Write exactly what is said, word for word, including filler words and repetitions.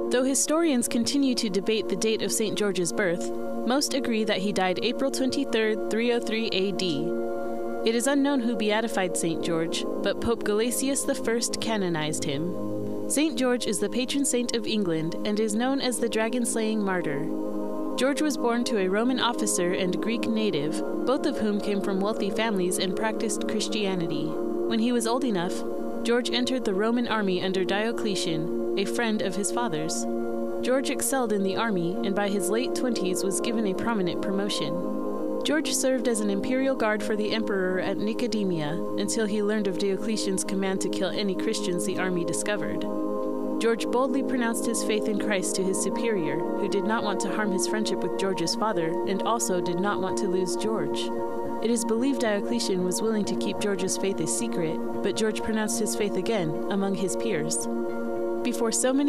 Though historians continue to debate the date of Saint George's birth, most agree that he died April twenty-third, three oh three A D. It is unknown who beatified Saint George, but Pope Gelasius the First canonized him. Saint George is the patron saint of England and is known as the dragon-slaying martyr. George was born to a Roman officer and Greek native, both of whom came from wealthy families and practiced Christianity. When he was old enough, George entered the Roman army under Diocletian, a friend of his father's. George excelled in the army and by his late twenties was given a prominent promotion. George served as an imperial guard for the emperor at Nicodemia until he learned of Diocletian's command to kill any Christians the army discovered. George boldly pronounced his faith in Christ to his superior, who did not want to harm his friendship with George's father and also did not want to lose George. It is believed Diocletian was willing to keep George's faith a secret, but George pronounced his faith again among his peers. Before so many